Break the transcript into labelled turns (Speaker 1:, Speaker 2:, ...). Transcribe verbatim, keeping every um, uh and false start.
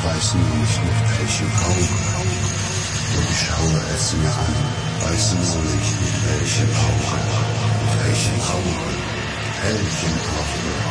Speaker 1: weiß nur nicht mit welchem Auge. Und ich schaue es mir an, weiß nur nicht mit welchem Auge, mit welchem Auge, welchem Auge.